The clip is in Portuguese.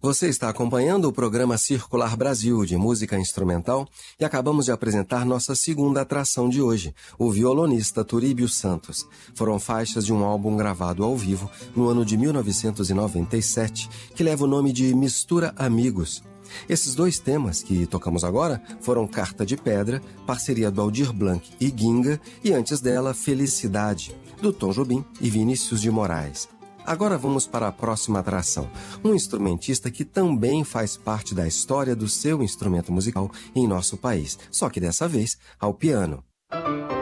Você está acompanhando o programa Circular Brasil de música instrumental e acabamos de apresentar nossa segunda atração de hoje, o violonista Turíbio Santos. Foram faixas de um álbum gravado ao vivo no ano de 1997, que leva o nome de Mistura Amigos. Esses dois temas que tocamos agora foram Carta de Pedra, parceria do Aldir Blanc e Ginga, e antes dela Felicidade, do Tom Jobim e Vinícius de Moraes. Agora vamos para a próxima atração, um instrumentista que também faz parte da história do seu instrumento musical em nosso país, só que dessa vez ao piano.